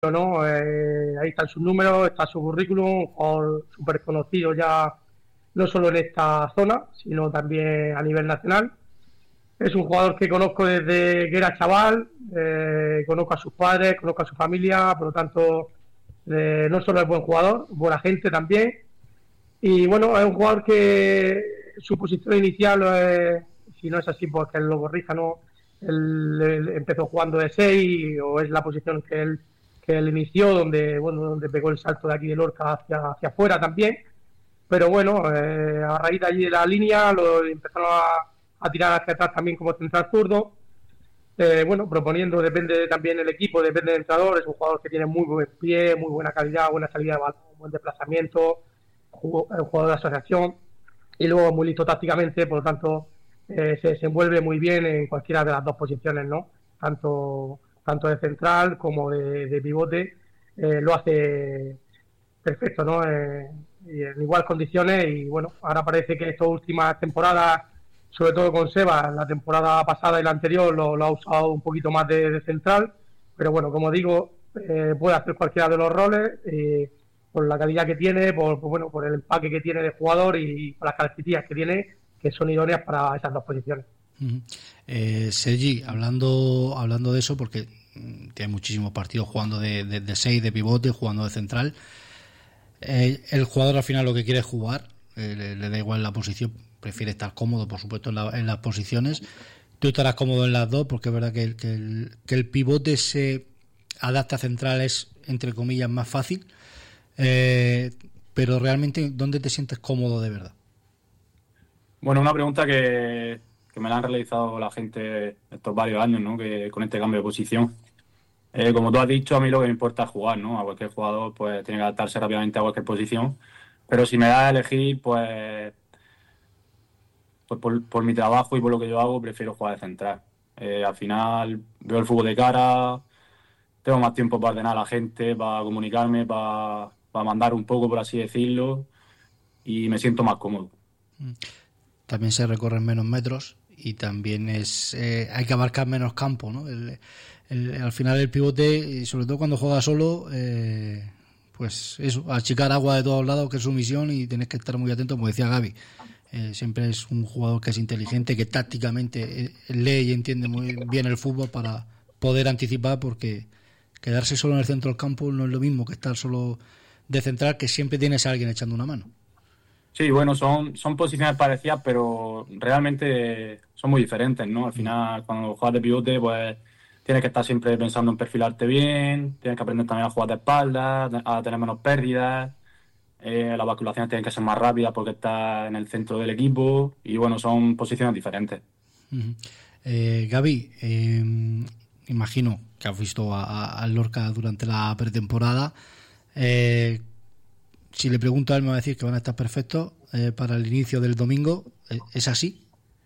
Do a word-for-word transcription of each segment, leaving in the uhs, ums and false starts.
¿no? Eh, ahí están sus números, está su currículum, un jugador súper conocido ya, no solo en esta zona, sino también a nivel nacional. Es un jugador que conozco desde que era chaval, eh, conozco a sus padres, conozco a su familia, por lo tanto, eh, no solo es buen jugador, buena gente también. Y bueno, es un jugador que su posición inicial, eh, si no es así, pues que él lo corrija, ¿no? Él, él empezó jugando de seis, o es la posición que él que él inició, donde bueno donde pegó el salto de aquí de Lorca hacia hacia afuera también. Pero bueno, eh, a raíz de allí de la línea lo empezaron a, a tirar hacia atrás también como central zurdo. Eh, bueno, proponiendo, depende también del equipo, depende del entrenador. Es un jugador que tiene muy buen pie, muy buena calidad, buena salida de balón, buen desplazamiento, jugó, es un jugador de asociación y luego muy listo tácticamente, por lo tanto eh, se desenvuelve muy bien en cualquiera de las dos posiciones, ¿no? Tanto tanto de central como de, de pivote, eh, lo hace perfecto, ¿no? Eh, y en igual condiciones. Y bueno, ahora parece que estas últimas temporadas, sobre todo con Seba, la temporada pasada y la anterior lo, lo ha usado un poquito más de, de central, pero bueno, como digo, eh, puede hacer cualquiera de los roles, eh, por la calidad que tiene, por, por bueno, por el empaque que tiene de jugador y por las características que tiene, que son idóneas para esas dos posiciones. Uh-huh. Eh, Sergi, hablando hablando de eso, porque tiene muchísimos partidos jugando de, de, de seis, de pivote, jugando de central. Eh, el jugador al final lo que quiere es jugar, eh, le, le da igual la posición, prefiere estar cómodo, por supuesto, en, la, en las posiciones. Tú estarás cómodo en las dos, porque es verdad que el, que el, que el pivote se adapta a central es, entre comillas, más fácil. Eh, pero realmente, ¿dónde te sientes cómodo de verdad? Bueno, una pregunta que, que me la han realizado la gente estos varios años, ¿no? Que con este cambio de posición. Eh, como tú has dicho, a mí lo que me importa es jugar, ¿no? A cualquier jugador pues tiene que adaptarse rápidamente a cualquier posición. Pero si me da a elegir, pues, pues por, por mi trabajo y por lo que yo hago, prefiero jugar de central. Eh, al final veo el fútbol de cara, tengo más tiempo para ordenar a la gente, para comunicarme, para, para mandar un poco, por así decirlo, y me siento más cómodo. También se recorren menos metros y también es eh, hay que abarcar menos campo, ¿no? El, el, al final el pivote, sobre todo cuando juega solo, eh, pues eso, achicar agua de todos lados, que es su misión, y tienes que estar muy atento, como decía Gaby. Eh, siempre es un jugador que es inteligente, que tácticamente eh, lee y entiende muy bien el fútbol para poder anticipar, porque quedarse solo en el centro del campo no es lo mismo que estar solo de central, que siempre tienes a alguien echando una mano. Sí, bueno, son, son posiciones parecidas, pero realmente son muy diferentes, ¿no? Al final, cuando juegas de pivote, pues tienes que estar siempre pensando en perfilarte bien, tienes que aprender también a jugar de espaldas, a tener menos pérdidas, eh, las basculaciones tienen que ser más rápidas porque estás en el centro del equipo, y bueno, son posiciones diferentes. Uh-huh. Eh, Gaby, eh, imagino que has visto a, a Lorca durante la pretemporada. Eh, Si le pregunto a él, me va a decir que van a estar perfectos eh, para el inicio del domingo. ¿Es así?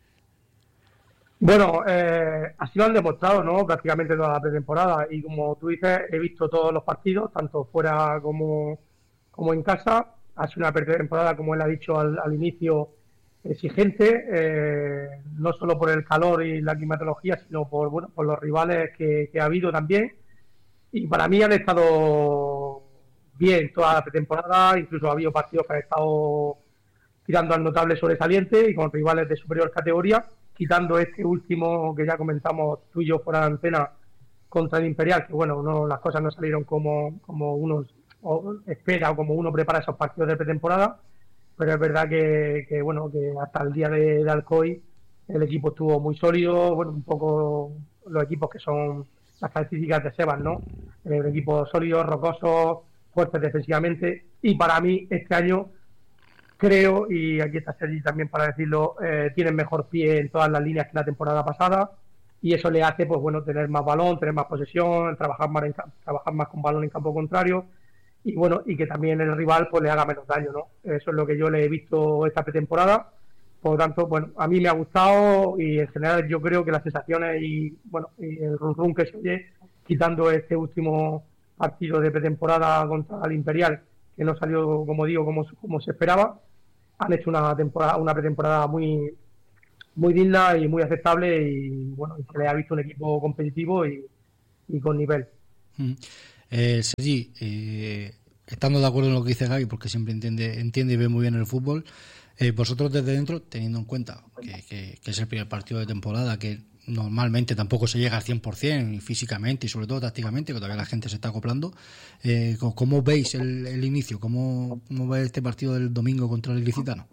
Bueno, eh, así lo han demostrado, ¿no? Prácticamente toda la pretemporada. Y como tú dices, he visto todos los partidos, tanto fuera como, como en casa. Ha sido una pretemporada, como él ha dicho al, al inicio, exigente, eh, no solo por el calor y la climatología, sino por, bueno, por los rivales que, que ha habido también. Y para mí han estado bien toda la pretemporada, incluso ha habido partidos que han estado tirando al notable sobresaliente y con rivales de superior categoría, quitando este último que ya comentamos tú y yo fuera de antena contra el Imperial, que bueno, no, las cosas no salieron como, como uno espera o como uno prepara esos partidos de pretemporada, pero es verdad que, que bueno, que hasta el día de, de Alcoy el equipo estuvo muy sólido, bueno, un poco los equipos que son las características de Sebas, ¿no? Eh, un equipo sólido, rocoso, fuertes defensivamente, y para mí este año creo, y aquí está Sergi también para decirlo, eh, tienen mejor pie en todas las líneas que la temporada pasada, y eso le hace pues bueno tener más balón, tener más posesión, trabajar más en, trabajar más con balón en campo contrario, y bueno, y que también el rival pues le haga menos daño, ¿no? Eso es lo que yo le he visto esta pretemporada. Por lo tanto, bueno, a mí me ha gustado, y en general yo creo que las sensaciones y bueno, y el run run que se oye, quitando este último partido de pretemporada contra el Imperial, que no salió, como digo, como, como se esperaba, han hecho una temporada, una pretemporada muy muy digna y muy aceptable, y bueno, se le ha visto un equipo competitivo y, y con nivel. Mm. Eh, Sergi, eh, estando de acuerdo en lo que dice Gaby, porque siempre entiende, entiende y ve muy bien el fútbol, eh, vosotros desde dentro, teniendo en cuenta que, que, que es el primer partido de temporada, que normalmente tampoco se llega al cien por ciento físicamente y sobre todo tácticamente, que todavía la gente se está acoplando, eh, ¿cómo veis el, el inicio? ¿Cómo, ¿Cómo veis este partido del domingo contra el Ilicitano?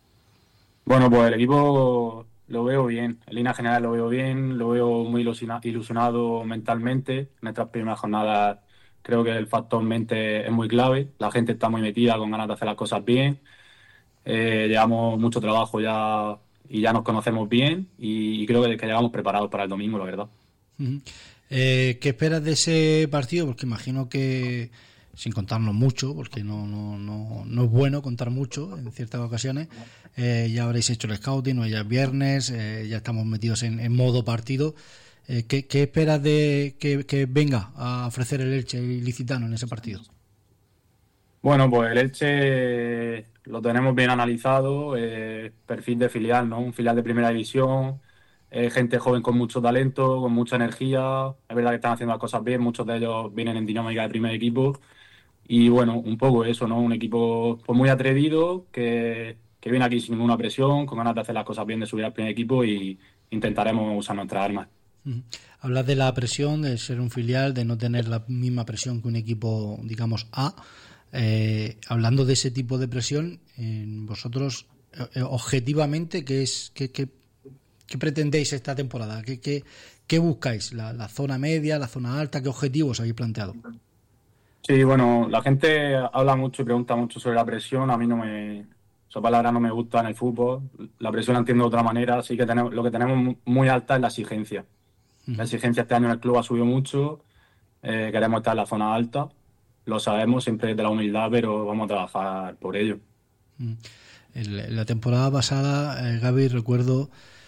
Bueno, pues el equipo lo veo bien, en línea general lo veo bien, lo veo muy ilusiona- ilusionado mentalmente. En estas primeras jornadas creo que el factor mente es muy clave, la gente está muy metida con ganas de hacer las cosas bien, eh, llevamos mucho trabajo ya y ya nos conocemos bien y, y creo que, que llegamos preparados para el domingo, la verdad. Uh-huh. Eh, ¿Qué esperas de ese partido? Porque imagino que, sin contarnos mucho, porque no, no, no, no es bueno contar mucho en ciertas ocasiones, eh, ya habréis hecho el scouting, hoy ya es viernes, eh, ya estamos metidos en, en modo partido. Eh, ¿qué, ¿Qué esperas de que, que venga a ofrecer el Elche Ilicitano en ese partido? Bueno, pues el Elche lo tenemos bien analizado, eh, perfil de filial, ¿no? Un filial de primera división, eh, gente joven con mucho talento, con mucha energía. Es verdad que están haciendo las cosas bien, muchos de ellos vienen en dinámica de primer equipo. Y bueno, un poco eso, ¿no? Un equipo pues, muy atrevido, que, que viene aquí sin ninguna presión, con ganas de hacer las cosas bien, de subir al primer equipo y intentaremos usar nuestras armas. Uh-huh. Hablas de la presión, de ser un filial, de no tener la misma presión que un equipo, digamos, A. Eh, hablando de ese tipo de presión, eh, vosotros eh, objetivamente, ¿qué es qué, qué, qué pretendéis esta temporada? ¿Qué, qué, qué buscáis? ¿La, ¿La zona media, la zona alta? ¿Qué objetivos habéis planteado? Sí, bueno, la gente habla mucho y pregunta mucho sobre la presión. A mí no me, esa palabra no me gusta en el fútbol. La presión la entiendo de otra manera. Así que tenemos, lo que tenemos muy alta es la exigencia. Uh-huh. La exigencia este año en el club ha subido mucho. Eh, queremos estar en la zona alta. Lo sabemos, siempre desde la humildad, pero vamos a trabajar por ello. En la temporada pasada, eh, Gaby, recuerdo,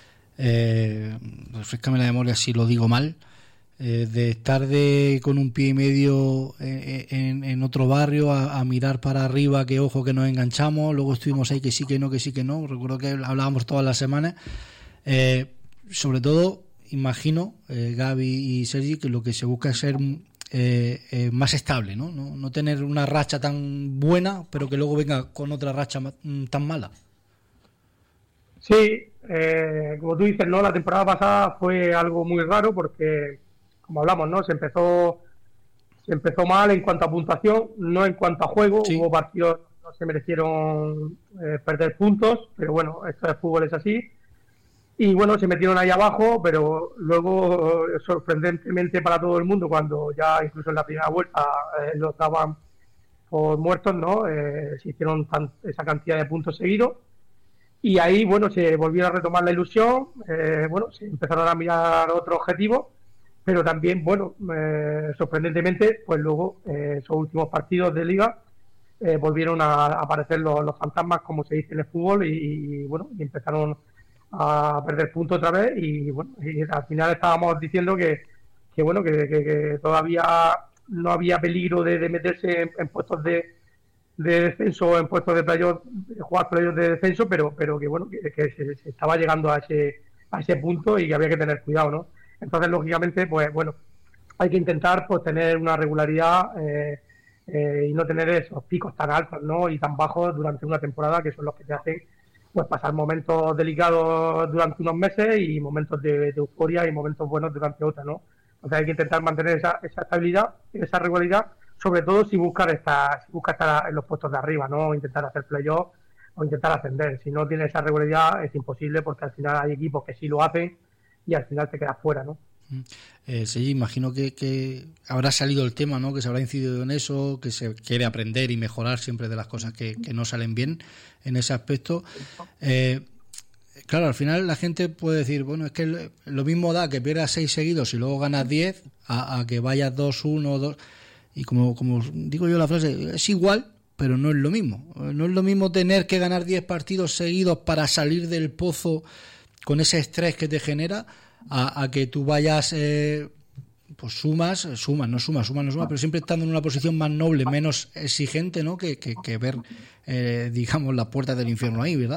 eh, refrescame la memoria si lo digo mal, eh, de estar de, con un pie y medio en, en, en otro barrio a, a mirar para arriba, que ojo que nos enganchamos, luego estuvimos ahí que sí, que no, que sí, que no, recuerdo que hablábamos todas las semanas, eh, sobre todo, imagino, eh, Gaby y Sergi, que lo que se busca es ser Eh, eh, más estable, ¿no? ¿no? No tener una racha tan buena, pero que luego venga con otra racha tan mala. Sí, eh, como tú dices, ¿no? La temporada pasada fue algo muy raro porque, como hablamos, ¿no? Se empezó, se empezó mal en cuanto a puntuación, no en cuanto a juego. Sí. Hubo partidos que no se merecieron eh, perder puntos, pero bueno, esto de fútbol es así. Y bueno, se metieron ahí abajo, pero luego, sorprendentemente para todo el mundo, cuando ya incluso en la primera vuelta eh, los daban por muertos, ¿no? Eh, se hicieron tan, esa cantidad de puntos seguidos. Y ahí, bueno, se volvió a retomar la ilusión, eh, bueno, se empezaron a mirar otros objetivos, pero también, bueno, eh, sorprendentemente, pues luego, eh, esos últimos partidos de Liga, eh, volvieron a aparecer los, los fantasmas, como se dice en el fútbol, y, y bueno, y empezaron a perder puntos otra vez y bueno, y al final estábamos diciendo que, que bueno, que, que, que todavía no había peligro de, de meterse en, en puestos de, de descenso, en puestos de playoff, de jugar playoff de descenso, pero pero que bueno, que, que se, se estaba llegando a ese a ese punto y que había que tener cuidado, ¿no? Entonces, lógicamente, pues bueno, hay que intentar pues tener una regularidad eh, eh, y no tener esos picos tan altos, ¿no? Y tan bajos durante una temporada, que son los que te hacen pues pasar momentos delicados durante unos meses y momentos de, de euforia y momentos buenos durante otros, ¿no? Entonces hay que intentar mantener esa, esa estabilidad, esa regularidad, sobre todo si buscar estar, si busca estar en los puestos de arriba, ¿no? O intentar hacer playoff o intentar ascender. Si no tienes esa regularidad es imposible porque al final hay equipos que sí lo hacen y al final te quedas fuera, ¿no? Eh, sí, imagino que, que habrá salido el tema, ¿no? Que se habrá incidido en eso, que se quiere aprender y mejorar siempre de las cosas que, que no salen bien en ese aspecto. Eh, claro, al final la gente puede decir, bueno, es que lo mismo da que pierdas seis seguidos y luego ganas diez a, a que vayas dos uno, dos y como, como digo yo la frase, es igual, pero no es lo mismo. No es lo mismo tener que ganar diez partidos seguidos para salir del pozo con ese estrés que te genera A, a que tú vayas, eh, pues sumas, sumas, no sumas, sumas, no sumas, pero siempre estando en una posición más noble, menos exigente, ¿no? Que, que, que ver, eh, digamos, las puertas del infierno ahí, ¿verdad?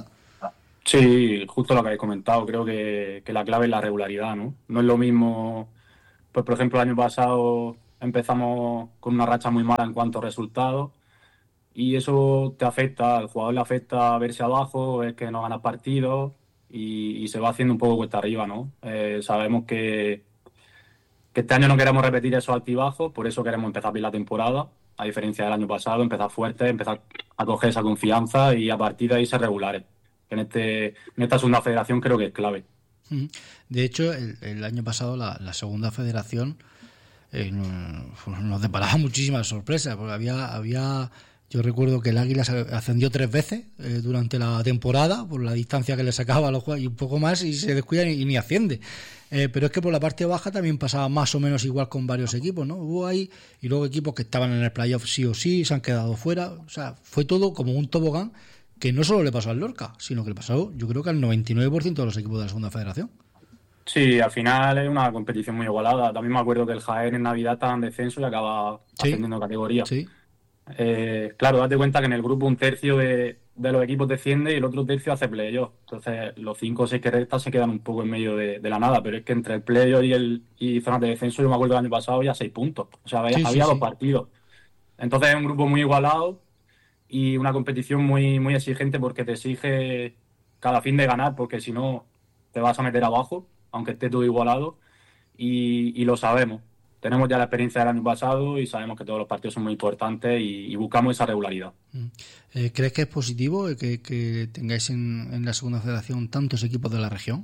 Sí, justo lo que habéis comentado. Creo que, que la clave es la regularidad, ¿no? No es lo mismo, pues por ejemplo, el año pasado empezamos con una racha muy mala en cuanto a resultados y eso te afecta, al jugador le afecta a verse abajo, es que no gana partidos y, y se va haciendo un poco cuesta arriba, ¿no? Eh, sabemos que, que este año no queremos repetir esos altibajos, por eso queremos empezar bien la temporada, a diferencia del año pasado, empezar fuerte, empezar a coger esa confianza y a partir de ahí ser regulares. En, este, en esta segunda federación creo que es clave. De hecho, el, el año pasado la, la segunda federación eh, nos deparaba muchísimas sorpresas, porque había, había, yo recuerdo que el Águila ascendió tres veces eh, durante la temporada, por la distancia que le sacaba a los jugadores y un poco más, y se descuida y, y ni asciende. Eh, pero es que por la parte baja también pasaba más o menos igual con varios equipos, ¿no? Hubo ahí, y luego equipos que estaban en el playoff sí o sí, se han quedado fuera, o sea, fue todo como un tobogán que no solo le pasó al Lorca, sino que le pasó, yo creo que al noventa y nueve por ciento de los equipos de la segunda federación. Sí, al final es una competición muy igualada. También me acuerdo que el Jaén en Navidad estaba en descenso y acaba Sí. ascendiendo categoría. Sí. Eh, claro, date cuenta que en el grupo un tercio de, de los equipos desciende y el otro tercio hace playoff. Entonces los cinco o seis que restan se quedan un poco en medio de, de la nada, pero es que entre el playoff y el y zonas de descenso, yo me acuerdo del año pasado ya seis puntos. O sea, había, Sí, sí, había dos sí. partidos. Entonces es un grupo muy igualado y una competición muy, muy exigente porque te exige cada fin de ganar, porque si no te vas a meter abajo, aunque esté todo igualado, y, y lo sabemos. Tenemos ya la experiencia del año pasado y sabemos que todos los partidos son muy importantes y, y buscamos esa regularidad. Eh, ¿Crees que es positivo que, que tengáis en, en la segunda federación tantos equipos de la región?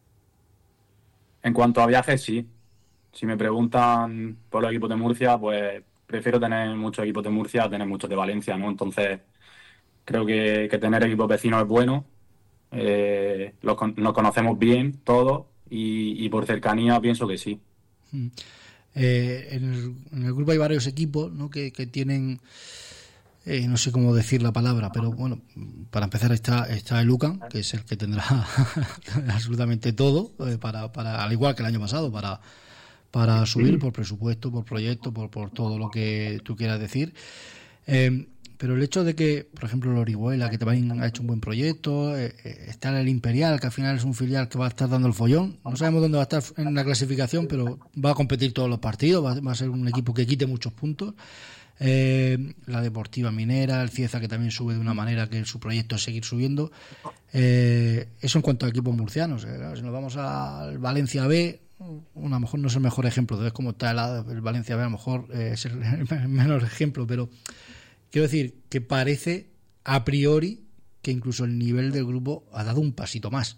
En cuanto a viajes, sí. Si me preguntan por los equipos de Murcia, pues prefiero tener muchos equipos de Murcia a tener muchos de Valencia, ¿no? Entonces, creo que, que tener equipos vecinos es bueno. Eh, los, nos conocemos bien todos y, y por cercanía pienso que sí. Eh, en, el, en el grupo hay varios equipos, ¿no? que, que tienen, eh, no sé cómo decir la palabra, pero bueno, para empezar está, está el UCAN, que es el que tendrá absolutamente todo, eh, para, para, al igual que el año pasado, para, para subir por presupuesto, por proyecto, por, por todo lo que tú quieras decir. Eh, Pero el hecho de que, por ejemplo, el Orihuela, que también ha hecho un buen proyecto, eh, está el Imperial, que al final es un filial que va a estar dando el follón. No sabemos dónde va a estar en la clasificación, pero va a competir todos los partidos, va, va a ser un equipo que quite muchos puntos. Eh, la Deportiva Minera, el Cieza, que también sube de una manera que su proyecto es seguir subiendo. Eh, eso en cuanto a equipos murcianos. Eh, si nos vamos al Valencia B, a lo mejor no es el mejor ejemplo, entonces como está el, el Valencia B, a lo mejor eh, es el, el menor ejemplo, pero quiero decir que parece a priori que incluso el nivel del grupo ha dado un pasito más.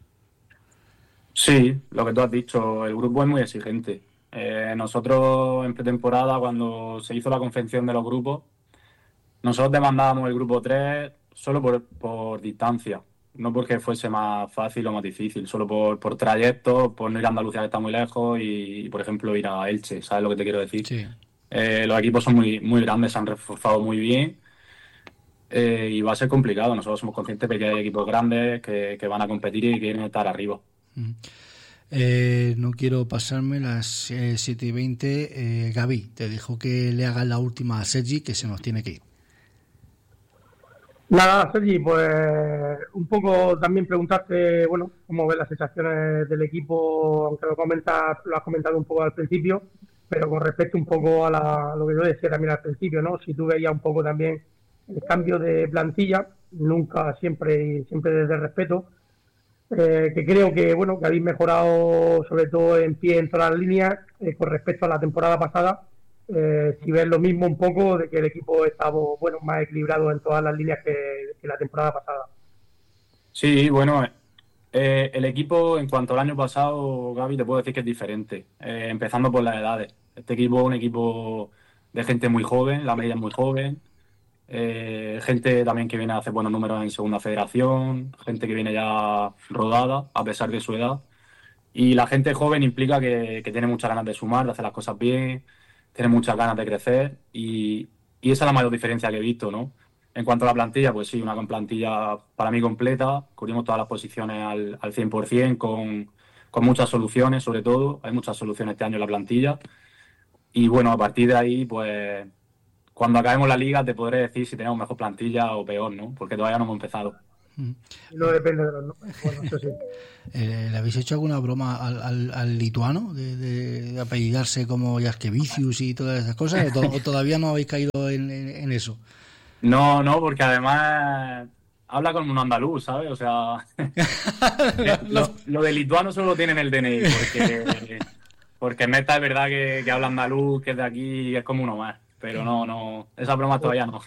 Sí, lo que tú has dicho, el grupo es muy exigente. Eh, nosotros en pretemporada, cuando se hizo la confección de los grupos, nosotros demandábamos el grupo tres solo por, por distancia, no porque fuese más fácil o más difícil, solo por, por trayecto, por no ir a Andalucía que está muy lejos y, por ejemplo, ir a Elche, ¿sabes lo que te quiero decir? Sí. Eh, los equipos son muy, muy grandes, se han reforzado muy bien eh, y va a ser complicado. Nosotros somos conscientes de que hay equipos grandes que, que van a competir y que quieren estar arriba. Mm. Eh, no quiero pasarme las eh, siete y veinte. Eh, Gaby, te dejo que le hagas la última a Sergi, que se nos tiene que ir. Nada, Sergi, pues un poco también preguntarte, bueno, cómo ves las sensaciones del equipo, aunque lo comentas, lo has comentado un poco al principio, pero con respecto un poco a, la, a lo que yo decía también al principio, ¿no? Si tú veías un poco también el cambio de plantilla, nunca, siempre, siempre desde el respeto, eh, que creo que, bueno, que habéis mejorado sobre todo en pie en todas las líneas eh, con respecto a la temporada pasada. Eh, si ves lo mismo un poco de que el equipo estaba, bueno, más equilibrado en todas las líneas que, que la temporada pasada. Sí, bueno, eh, el equipo en cuanto al año pasado, Gaby, te puedo decir que es diferente, eh, empezando por las edades. Este equipo es un equipo de gente muy joven, la media es muy joven, eh, gente también que viene a hacer buenos números en segunda federación, gente que viene ya rodada a pesar de su edad. Y la gente joven implica que, que tiene muchas ganas de sumar, de hacer las cosas bien, tiene muchas ganas de crecer y, y esa es la mayor diferencia que he visto, ¿no? En cuanto a la plantilla, pues sí, una plantilla para mí completa, cubrimos todas las posiciones al, al cien por ciento con, con muchas soluciones, sobre todo, hay muchas soluciones este año en la plantilla y bueno, a partir de ahí, pues cuando acabemos la liga te podré decir si tenemos mejor plantilla o peor, ¿no? Porque todavía no hemos empezado. Mm. No depende de los nombres. Bueno, eso sí. Eh, ¿Le habéis hecho alguna broma al, al, al lituano de, de, de apellidarse como Jaskevicius y todas esas cosas? ¿O, to, o todavía no habéis caído en, en, en eso? No, no, porque además habla como un andaluz, ¿sabes? O sea, lo, lo de lituano solo lo tiene en el D N I, porque, porque Meta es verdad que, que habla andaluz, que es de aquí, es como uno más. Pero no, no, esa broma todavía no.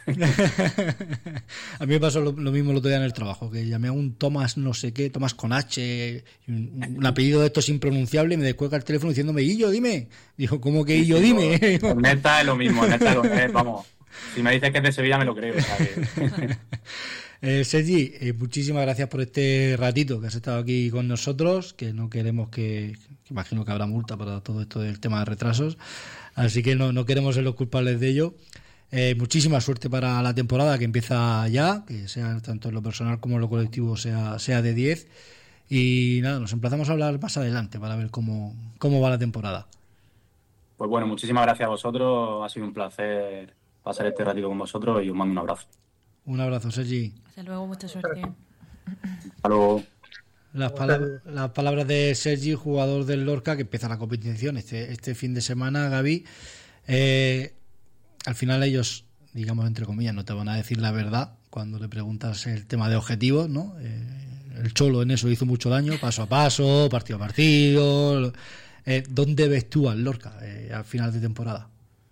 A mí me pasó lo, lo mismo el otro día en el trabajo, que llamé a un Tomás no sé qué, Tomás con H, un, un apellido de estos impronunciable, y me descuelga el teléfono diciéndome, Illo, dime. Dijo, ¿cómo que Illo, dime? En Meta es lo mismo, en Meta es lo que es, vamos. Si me dices que es de Sevilla me lo creo, ¿sabes? eh, Sergi, eh, muchísimas gracias por este ratito que has estado aquí con nosotros, que no queremos que, que imagino que habrá multa para todo esto del tema de retrasos. Así que no, no queremos ser los culpables de ello. Eh, muchísima suerte para la temporada que empieza ya, que sea tanto en lo personal como en lo colectivo sea, sea de diez. Y nada, nos emplazamos a hablar más adelante para ver cómo, cómo va la temporada. Pues bueno, muchísimas gracias a vosotros. Ha sido un placer pasar este ratito con vosotros y os mando un abrazo. Un abrazo, Sergi. Hasta luego, mucha suerte. Hasta luego. Las, palabras, las palabras de Sergi, jugador del Lorca, que empieza la competición este, este fin de semana, Gaby. Eh, al final ellos, digamos entre comillas, no te van a decir la verdad cuando le preguntas el tema de objetivos, ¿no? Eh, el Cholo en eso hizo mucho daño, paso a paso, partido a partido. Eh, ¿Dónde ves tú al Lorca eh, al final de temporada?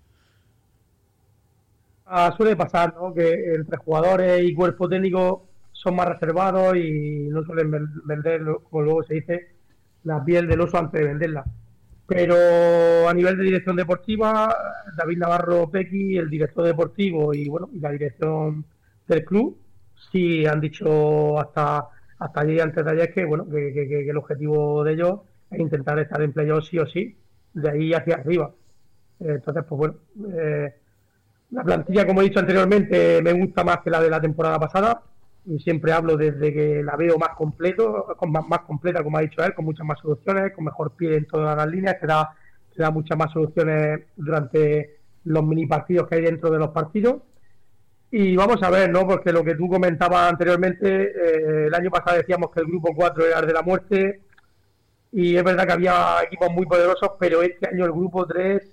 Ah, suele pasar, ¿no? Que entre jugadores y cuerpo técnico son más reservados y no suelen vender, como luego se dice, la piel del oso antes de venderla. Pero a nivel de dirección deportiva, David Navarro Pequi, el director deportivo y bueno y la dirección del club, sí han dicho hasta hasta ayer y antes de ayer que bueno que, que, que el objetivo de ellos es intentar estar en playoff sí o sí, de ahí hacia arriba. Entonces, pues bueno, eh, la plantilla, como he dicho anteriormente, me gusta más que la de la temporada pasada. Y siempre hablo desde que la veo más completo, más, más completa, como ha dicho él, con muchas más soluciones, con mejor pie en todas las líneas, que da, que da muchas más soluciones durante los mini partidos que hay dentro de los partidos. Y vamos a ver, ¿no? Porque lo que tú comentabas anteriormente, eh, el año pasado decíamos que el grupo cuatro era el de la muerte, y es verdad que había equipos muy poderosos, pero este año el grupo tres,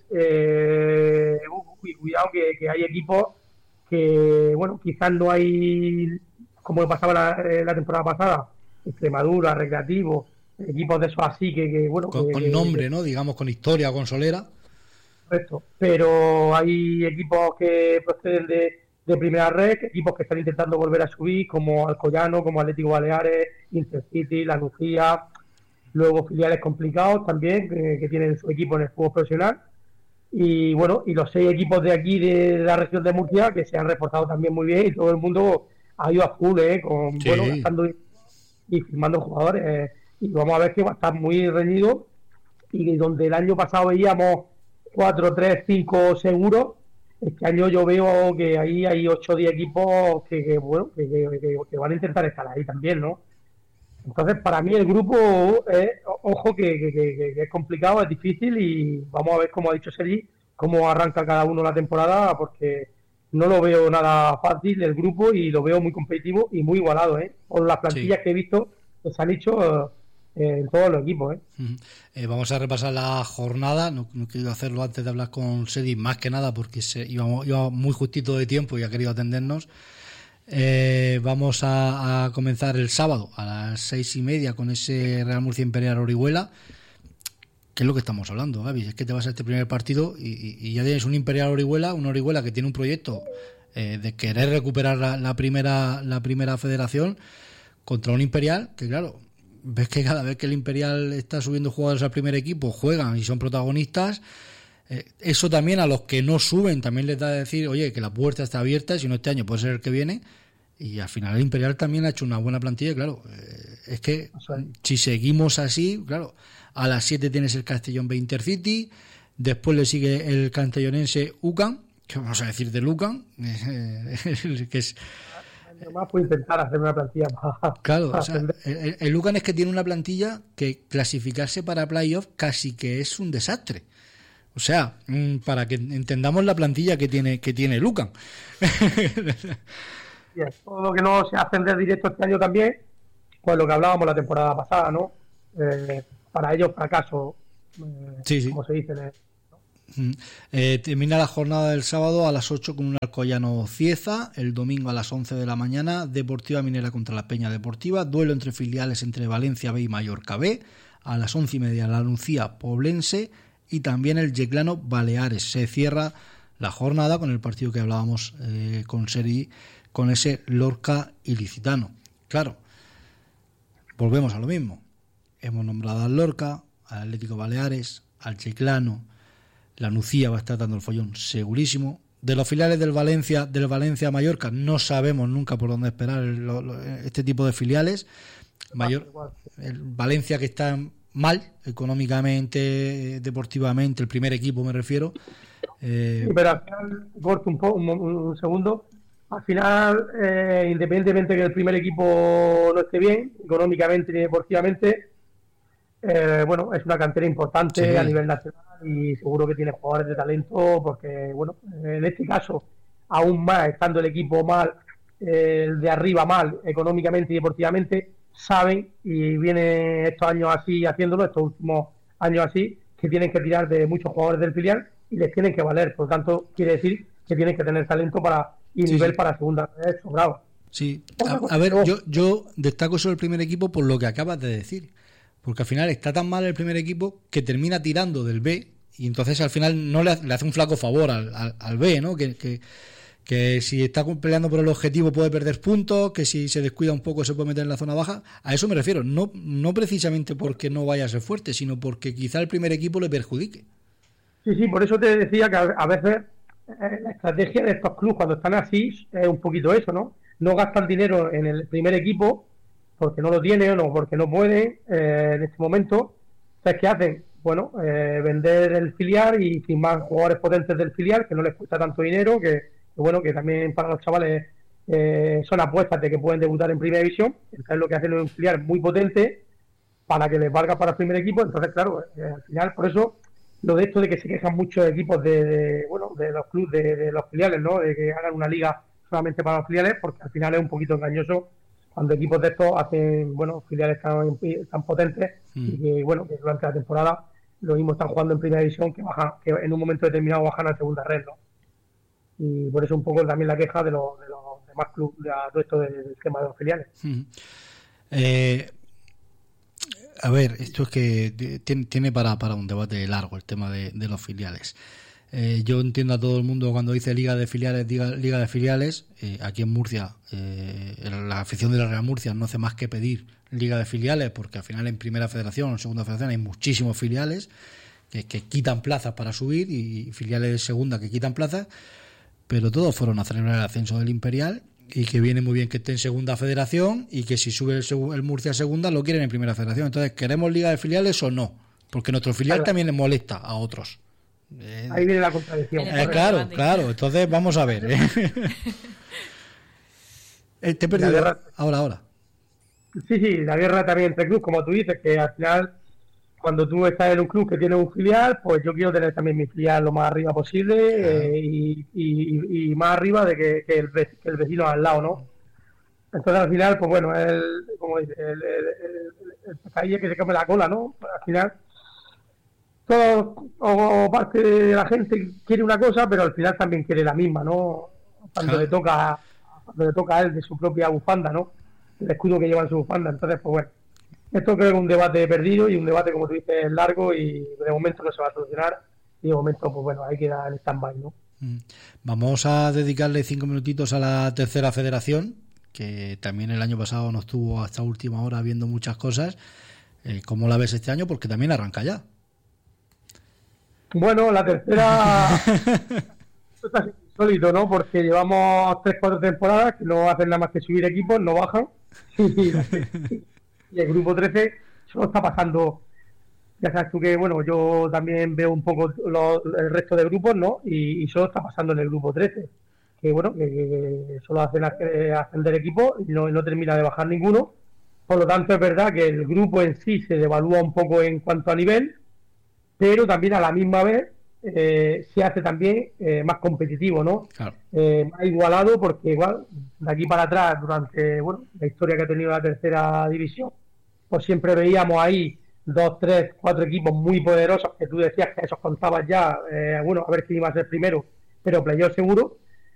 eh, uy, cuidado que, que hay equipos que, bueno, quizás no hay, como pasaba la, la temporada pasada, Extremadura, Recreativo, equipos de esos así que, que bueno... Con, que, con que, nombre, que, ¿no? Digamos, con historia, con solera. Correcto, pero hay equipos que proceden de, de Primera Red, equipos que están intentando volver a subir, como Alcoyano, como Atlético Baleares, Intercity, La Nucía, luego filiales complicados también, que, que tienen su equipo en el fútbol profesional. Y bueno, y los seis equipos de aquí, de la región de Murcia, que se han reforzado también muy bien, y todo el mundo ha ido a full, ¿eh? Con, sí. bueno, gastando y firmando jugadores. Eh, y vamos a ver que va a estar muy reñido. Y donde el año pasado veíamos cuatro, tres, cinco seguros, este año yo veo que ahí hay ocho o diez equipos que, que bueno, que, que, que van a intentar estar ahí también, ¿no? Entonces, para mí el grupo, es, ojo, que, que, que, que es complicado, es difícil y vamos a ver, como ha dicho Sergi, cómo arranca cada uno la temporada, porque no lo veo nada fácil el grupo y lo veo muy competitivo y muy igualado, ¿eh? Por las plantillas sí. que he visto que se han hecho eh, en todos los equipos, ¿eh? Uh-huh. Eh, vamos a repasar la jornada, no, no quiero hacerlo antes de hablar con Sergi, más que nada porque se, íbamos, íbamos muy justito de tiempo y ha querido atendernos. Eh, vamos a, a comenzar el sábado a las seis y media con ese Real Murcia Imperial Orihuela. ¿Qué es lo que estamos hablando, Gaby? Es que te vas a este primer partido y, y, y ya tienes un Imperial Orihuela, una Orihuela que tiene un proyecto eh, de querer recuperar la, la primera la primera federación contra un Imperial que, claro, ves que cada vez que el Imperial está subiendo jugadores al primer equipo juegan y son protagonistas. Eh, eso también a los que no suben también les da a decir, oye, que la puerta está abierta, si no este año puede ser el que viene. Y al final el Imperial también ha hecho una buena plantilla, claro, eh, es que si seguimos así, claro, a las siete tienes el Castellón B Intercity, después le sigue el castellonense UCAM, que vamos a decir de Lucan, eh, que es... Además puede intentar hacer una plantilla más... Claro, o sea, el, el Lucan es que tiene una plantilla que clasificarse para playoff casi que es un desastre. O sea, para que entendamos la plantilla que tiene que tiene Lucan. así es. Todo lo que no se ascender directo este año también, pues lo que hablábamos la temporada pasada, ¿no? Eh, para ellos fracaso, eh, sí, sí. como se dice. ¿no? Mm. Eh, termina la jornada del sábado a las ocho con un Alcoyano Cieza, el domingo a las once de la mañana Deportiva Minera contra la Peña Deportiva, duelo entre filiales entre Valencia B y Mallorca B, a las once y media la Nucía Poblense y también el Yeclano Baleares. Se cierra la jornada con el partido que hablábamos eh, con Seri, con ese Lorca Ilicitano. Claro, volvemos a lo mismo. Hemos nombrado al Lorca, al Atlético Baleares, al Yeclano. La Nucía va a estar dando el follón segurísimo. De los filiales del Valencia, del Valencia Mallorca, no sabemos nunca por dónde esperar el, lo, lo, este tipo de filiales. Mayor, el Valencia que está mal económicamente, deportivamente, el primer equipo me refiero. Eh... Sí, pero al final, corto un, po, un, un segundo. Al final, eh, independientemente de que el primer equipo no esté bien, económicamente ni deportivamente, eh, bueno, es una cantera importante, sí, a nivel nacional y seguro que tiene jugadores de talento porque, bueno, en este caso, aún más, estando el equipo mal, eh, el de arriba mal, económicamente y deportivamente, saben, y vienen estos años así haciéndolo, estos últimos años así, que tienen que tirar de muchos jugadores del filial y les tienen que valer. Por lo tanto, quiere decir que tienen que tener talento para y sí, nivel sí. para segunda vez sobrado. Sí, a, a ver, yo, yo destaco sobre el primer equipo por lo que acabas de decir. Porque al final está tan mal el primer equipo que termina tirando del B y entonces al final no le, le hace un flaco favor al, al, al B, ¿no? Que, que, que si está peleando por el objetivo puede perder puntos, que si se descuida un poco se puede meter en la zona baja. A eso me refiero, no, no precisamente porque no vaya a ser fuerte, sino porque quizá el primer equipo le perjudique. Sí, sí, por eso te decía que a, a veces eh, la estrategia de estos clubes cuando están así es un poquito eso, ¿no? No gastan dinero en el primer equipo porque no lo tienen o porque no pueden eh, en este momento. Entonces, ¿qué hacen? Bueno, eh, vender el filial y firmar jugadores potentes del filial que no les cuesta tanto dinero, que, que bueno, que también para los chavales eh, son apuestas de que pueden debutar en primera división. Entonces, lo que hacen es un filial muy potente para que les valga para el primer equipo. Entonces, claro, eh, al final, por eso, lo de esto de que se quejan muchos equipos de, de bueno, de los clubes, de, de los filiales, ¿no? De que hagan una liga solamente para los filiales, porque al final es un poquito engañoso cuando equipos de estos hacen, bueno, filiales tan, tan potentes mm. y que, bueno, que durante la temporada lo mismo están jugando en primera división que bajan, que en un momento determinado bajan a segunda red, ¿no? Y por eso un poco también la queja de los, de los demás clubes, de todo esto del tema de los filiales. Mm. Eh, a ver, esto es que tiene, tiene para, para un debate largo el tema de, de los filiales. Eh, yo entiendo a todo el mundo cuando dice liga de filiales, liga, liga de filiales. Eh, aquí en Murcia, eh, la afición de la Real Murcia no hace más que pedir liga de filiales, porque al final en primera federación o en segunda federación hay muchísimos filiales que, que quitan plazas para subir y filiales de segunda que quitan plazas, pero todos fueron a celebrar el ascenso del Imperial y que viene muy bien que esté en segunda federación y que si sube el, el Murcia a segunda lo quieren en primera federación. Entonces, ¿queremos liga de filiales o no? Porque nuestro filial claro. también les molesta a otros. Eh, Ahí viene la contradicción. Eh, claro, claro. Entonces vamos a ver. ¿eh? eh, te he perdido. Guerra... Ahora, ahora. Sí, sí, la guerra también entre clubes, como tú dices, que al final, cuando tú estás en un club que tiene un filial, pues yo quiero tener también mi filial lo más arriba posible eh, y, y, y más arriba de que, que, el, que el vecino al lado, ¿no? Entonces al final, pues bueno, el, como dice, el, el, el, el pescadilla que se come la cola, ¿no? Al final todo o parte de la gente quiere una cosa, pero al final también quiere la misma, ¿no? Cuando claro. le toca cuando le toca a él de su propia bufanda, ¿no? El escudo que lleva en su bufanda. Entonces, pues bueno, esto creo que es un debate perdido y un debate, como tú dices, largo y de momento no se va a solucionar y de momento, pues bueno, ahí queda en stand-by, ¿no? Vamos a dedicarle cinco minutitos a la tercera federación, que también el año pasado nos tuvo hasta última hora viendo muchas cosas. Eh, ¿Cómo la ves este año? Porque también arranca ya. Bueno, la tercera esto está insólito, ¿no? Porque llevamos tres, cuatro temporadas que no hacen nada más que subir equipos, no bajan. Y, y el grupo trece solo está pasando. Ya sabes tú que, bueno, yo también veo un poco lo, el resto de grupos, ¿no? Y, y solo está pasando en el grupo trece. Que, bueno, que, que solo hacen ascender equipos y no, no termina de bajar ninguno. Por lo tanto, es verdad que el grupo en sí se devalúa un poco en cuanto a nivel, pero también a la misma vez eh, se hace también eh, más competitivo, ¿no? Claro. Eh, más igualado, porque igual de aquí para atrás, durante bueno la historia que ha tenido la tercera división, pues siempre veíamos ahí dos, tres, cuatro equipos muy poderosos que tú decías que esos contabas ya, eh, bueno, a ver quién iba a ser primero, pero playoff seguro.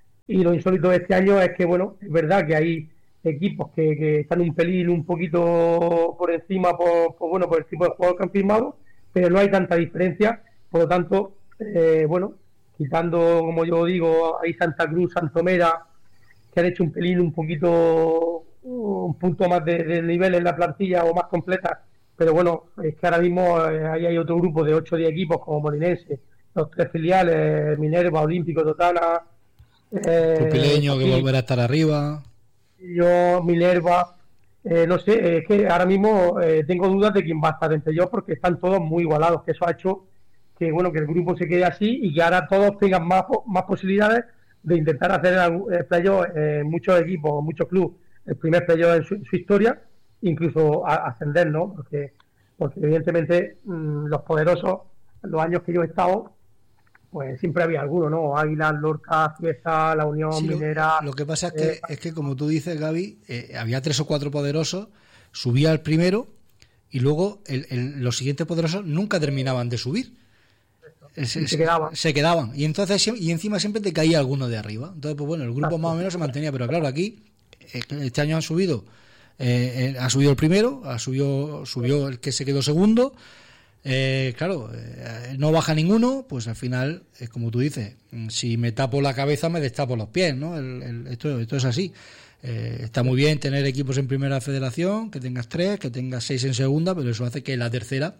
Y lo insólito de este año es que, bueno, es verdad que hay equipos que, que están un pelín, un poquito por encima, por, por bueno, por el tipo de jugador que han firmado, pero no hay tanta diferencia. Por lo tanto, eh, bueno, quitando, como yo digo, ahí Santa Cruz, Santomera, que han hecho un pelín, un poquito, un punto más de, de nivel en la plantilla o más completa. Pero bueno, es que ahora mismo eh, ahí hay otro grupo de ocho o diez equipos como Molinense, los tres filiales, Minerva, Olímpico, Totana, eh, Pupileño, que volverá a estar arriba. Yo, Minerva, eh, no sé, es que ahora mismo eh, tengo dudas de quién va a estar entre ellos porque están todos muy igualados, que eso ha hecho que bueno que el grupo se quede así y que ahora todos tengan más, más posibilidades de intentar hacer el playoff en eh, muchos equipos, muchos clubes, el primer playoff en su, en su historia, incluso a, ascender, ¿no? Porque, porque evidentemente mmm, los poderosos, los años que yo he estado, pues siempre había alguno, ¿no? Águilas, Lorca, Cieza, La Unión, sí, Minera... Lo, lo que pasa es que, eh, es que como tú dices, Gaby, eh, había tres o cuatro poderosos, subía el primero y luego el, el, los siguientes poderosos nunca terminaban de subir. Se, se, quedaban. se quedaban y entonces y encima siempre te caía alguno de arriba. Entonces, pues bueno, el grupo más o menos se mantenía, pero claro, aquí este año han subido eh, ha subido el primero, ha subido subió el que se quedó segundo. Eh, claro, eh, no baja ninguno, pues al final, es como tú dices, si me tapo la cabeza me destapo los pies, ¿no? El, el, esto, esto es así. Eh, está muy bien tener equipos en primera federación, que tengas tres, que tengas seis en segunda, pero eso hace que la tercera,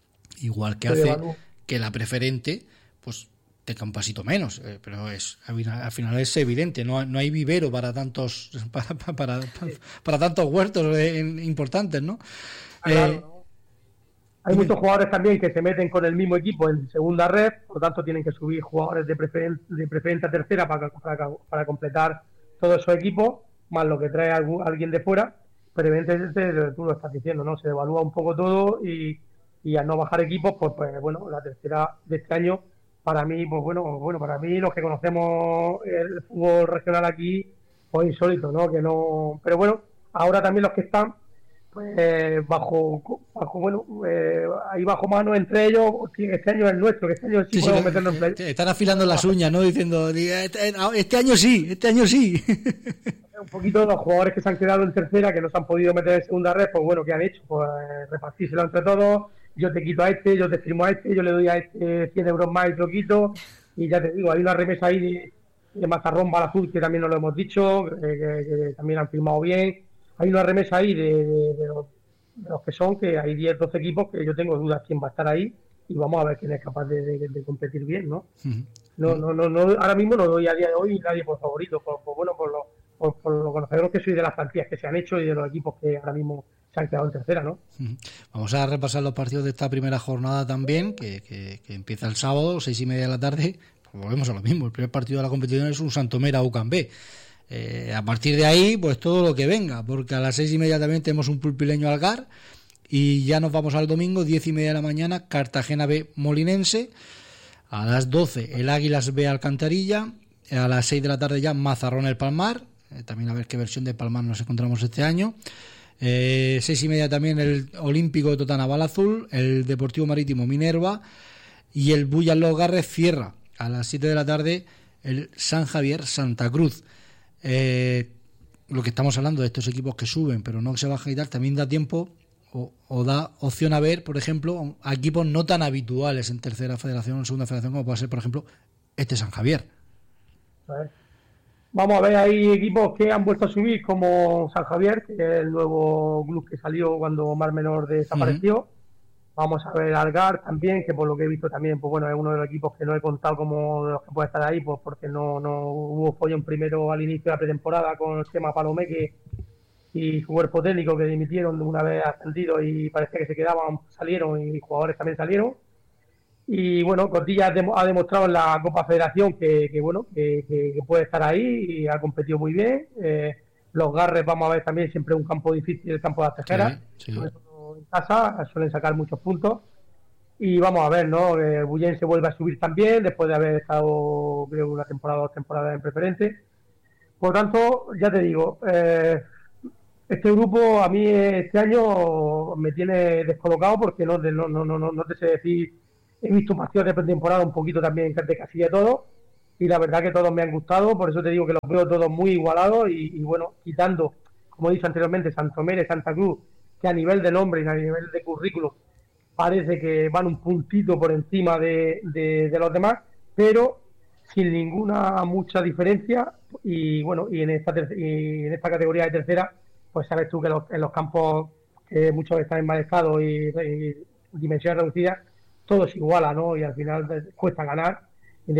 igual que hace que la preferente, pues tenga un pasito menos, eh, pero es al final es evidente, no, no hay vivero para tantos para, para, para, para tantos huertos eh, importantes, ¿no? Claro, eh, ¿no? Hay muchos jugadores también que se meten con el mismo equipo en segunda red, por lo tanto tienen que subir jugadores de preferente, de preferente a tercera para, para, para completar todos esos equipos, más lo que trae algún, alguien de fuera, pero evidentemente tú lo estás diciendo, ¿no? Se devalúa un poco todo y, y al no bajar equipos, pues, pues bueno, la tercera de este año, para mí, pues bueno, bueno, para mí los que conocemos el fútbol regional aquí, pues insólito, ¿no? Que no, pero bueno, ahora también los que están pues bajo, bajo bueno, eh, ahí bajo mano entre ellos, este año es nuestro, que este año sí, sí podemos sí, meternos en play. Están afilando las uñas, ¿no? Diciendo, este, este año sí, este año sí. Un poquito los jugadores que se han quedado en tercera, que no se han podido meter en segunda red, pues bueno, ¿qué han hecho? Pues repartírselo entre todos, yo te quito a este, yo te firmo a este, yo le doy a este cien euros más y te lo quito, y ya te digo, hay una remesa ahí de, de Mazarrón Balazul, que también nos lo hemos dicho, eh, que, que también han firmado bien. Hay una remesa ahí de, de, de, los, de los que son, que hay diez, doce equipos que yo tengo dudas quién va a estar ahí y vamos a ver quién es capaz de, de, de competir bien, ¿no? Uh-huh. No, no, no, no, ahora mismo no doy a día de hoy nadie por favorito, por, por bueno, por los por, por lo conocedores que soy de las plantillas que se han hecho y de los equipos que ahora mismo se han quedado en tercera, ¿no? Uh-huh. Vamos a repasar los partidos de esta primera jornada también, que, que, que empieza el sábado, seis y media de la tarde. Pues volvemos a lo mismo, el primer partido de la competición es un Santomera U C A M B. Eh, a partir de ahí, pues todo lo que venga, porque a las seis y media también tenemos un Pulpileño Algar y ya nos vamos al domingo, diez y media de la mañana, Cartagena B Molinense, a las doce el Águilas B Alcantarilla, a las seis de la tarde ya Mazarrón El Palmar, eh, también a ver qué versión de Palmar nos encontramos este año, eh, seis y media también el Olímpico de Totana Balazul, el Deportivo Marítimo Minerva y el Bullas Los Garres cierra a las siete de la tarde el San Javier Santa Cruz. Eh, lo que estamos hablando de estos equipos que suben pero no se bajan y tal, también da tiempo o, o da opción a ver, por ejemplo, a equipos no tan habituales en tercera federación o en segunda federación como puede ser, por ejemplo, este San Javier. A ver. Vamos a ver, hay equipos que han vuelto a subir como San Javier, que es el nuevo club que salió cuando Mar Menor desapareció. Uh-huh. Vamos a ver Algar también, que por lo que he visto también, pues bueno, es uno de los equipos que no he contado como de los que puede estar ahí, pues porque no, no hubo follón primero al inicio de la pretemporada con el tema Palomeque y su cuerpo técnico que dimitieron una vez ascendido y parece que se quedaban, salieron y jugadores también salieron. Y bueno, Cotilla ha demostrado en la Copa Federación que, que bueno, que, que, que puede estar ahí y ha competido muy bien. Eh, los Garres, vamos a ver también, siempre un campo difícil, el campo de las Tejeras. Sí, sí. En casa suelen sacar muchos puntos y vamos a ver, ¿no? El Bullense vuelve a subir también después de haber estado, creo, una temporada o dos temporadas en preferente. Por tanto, ya te digo, eh, este grupo a mí este año me tiene descolocado porque no, no, no, no, no te sé decir, he visto partidos de pretemporada un poquito también de casi de todos y la verdad que todos me han gustado, por eso te digo que los veo todos muy igualados y, y bueno, quitando, como he dicho anteriormente, Santomera y Santa Cruz, que a nivel de nombre y a nivel de currículum parece que van un puntito por encima de, de, de los demás, pero sin ninguna mucha diferencia y bueno, y en esta ter- y en esta categoría de tercera, pues sabes tú que los, en los campos que muchos están en mal estado y, y dimensiones reducidas, todo se iguala, ¿no? Y al final cuesta ganar